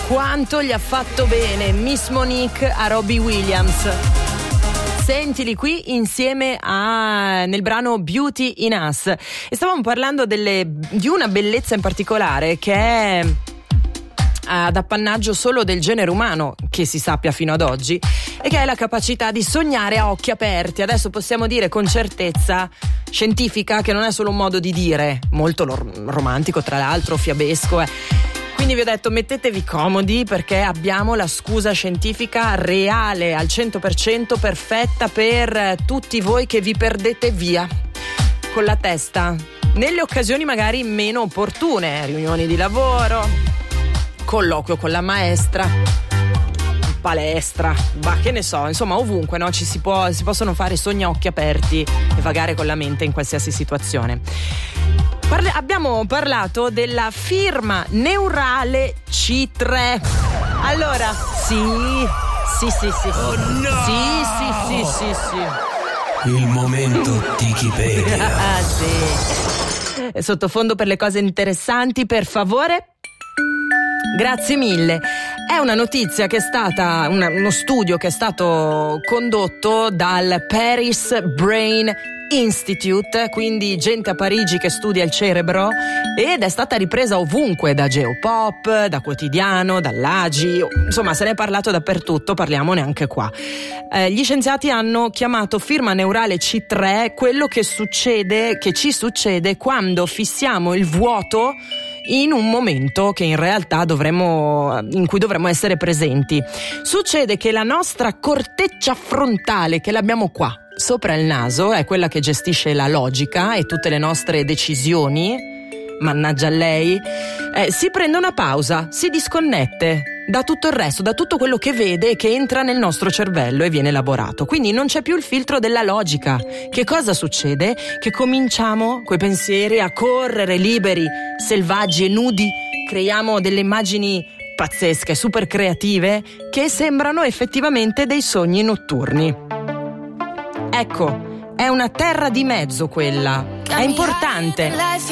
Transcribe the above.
quanto gli ha fatto bene Miss Monique a Robbie Williams. Sentili qui insieme nel brano Beauty in Us. E stavamo parlando di una bellezza in particolare che è ad appannaggio solo del genere umano, che si sappia fino ad oggi, e che è la capacità di sognare a occhi aperti. Adesso possiamo dire con certezza scientifica che non è solo un modo di dire, molto romantico tra l'altro, fiabesco. Quindi vi ho detto, mettetevi comodi perché abbiamo la scusa scientifica reale al 100%, perfetta per tutti voi che vi perdete via con la testa nelle occasioni magari meno opportune, riunioni di lavoro, colloquio con la maestra, palestra, che ne so, insomma ovunque, no? Si possono fare sogni a occhi aperti e vagare con la mente in qualsiasi situazione. Abbiamo parlato della firma neurale C3. Allora, sì. Oh no! Sì. Il momento Wikipedia. Sì. Sottofondo per le cose interessanti, per favore. Grazie mille. È una notizia che è stata uno studio che è stato condotto dal Paris Brain Institute, quindi gente a Parigi che studia il cerebro, ed è stata ripresa ovunque, da Geopop, da Quotidiano, dall'Agi, insomma se ne è parlato dappertutto, parliamone anche qua. Gli scienziati hanno chiamato firma neurale C3 quello che ci succede quando fissiamo il vuoto in un momento che in realtà in cui dovremmo essere presenti. Succede che la nostra corteccia frontale, che l'abbiamo qua sopra il naso, è quella che gestisce la logica e tutte le nostre decisioni, mannaggia a lei, si prende una pausa, si disconnette da tutto il resto, da tutto quello che vede e che entra nel nostro cervello e viene elaborato. Quindi non c'è più il filtro della logica. Che cosa succede? Che cominciamo coi pensieri a correre liberi, selvaggi e nudi, creiamo delle immagini pazzesche, super creative, che sembrano effettivamente dei sogni notturni. Ecco, è una terra di mezzo quella, è importante.